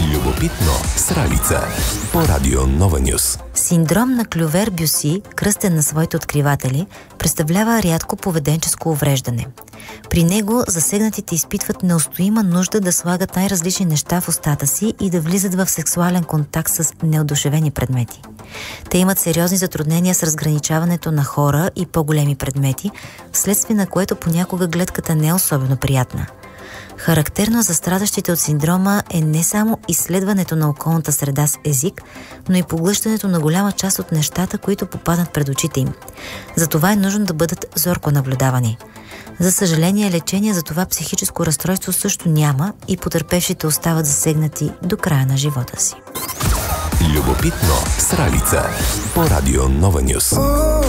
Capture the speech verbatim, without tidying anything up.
Любопитно с Ралица по Радио Нова Нюс. Синдром на Клювер-Бюси, кръстен на своите откриватели, представлява рядко поведенческо увреждане. При него засегнатите изпитват неустоима нужда да слагат най-различни неща в устата си и да влизат в сексуален контакт с неодушевени предмети. Те имат сериозни затруднения с разграничаването на хора и по-големи предмети, вследствие на което понякога гледката не е особено приятна. Характерно за страдащите от синдрома е не само изследването на околната среда с език, но и поглъщането на голяма част от нещата, които попадат пред очите им. Затова е нужно да бъдат зорко наблюдавани. За съжаление, лечение за това психическо разстройство също няма и потърпевшите остават засегнати до края на живота си. Любопитно с Ралица по Радио Нова Нюс.